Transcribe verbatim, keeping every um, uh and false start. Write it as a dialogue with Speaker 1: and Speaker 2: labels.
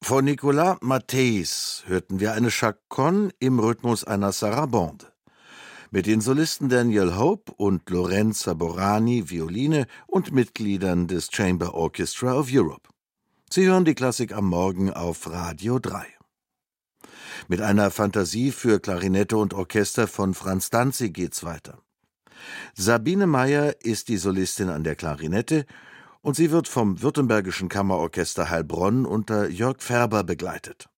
Speaker 1: Von Nicolas Matthes hörten wir eine Chaconne im Rhythmus einer Sarabande. Mit den Solisten Daniel Hope und Lorenza Borani Violine und Mitgliedern des Chamber Orchestra of Europe. Sie hören die Klassik am Morgen auf Radio drei. Mit einer Fantasie für Klarinette und Orchester von Franz Danzig geht's weiter. Sabine Meyer ist die Solistin an der Klarinette und sie wird vom Württembergischen Kammerorchester Heilbronn unter Jörg Färber begleitet.